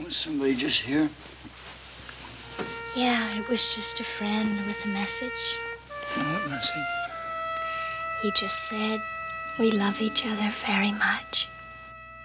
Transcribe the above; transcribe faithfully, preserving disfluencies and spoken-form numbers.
Was somebody just here? Yeah, it was just a friend with a message. What message? He just said, we love each other very much.